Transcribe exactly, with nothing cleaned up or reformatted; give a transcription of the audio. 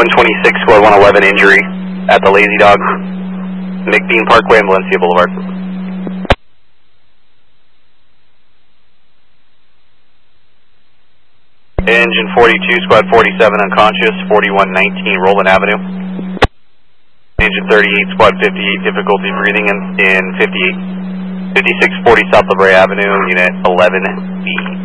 one twenty-six, squad one eleven, injury at the Lazy Dog, McBean Parkway and Valencia Boulevard. Engine forty-two, squad forty-seven, unconscious, forty-one nineteen, Roland Avenue. Engine thirty-eight, squad fifty-eight, difficulty breathing in, in fifty-eight, fifty-six forty South La Brea Avenue, unit eleven B.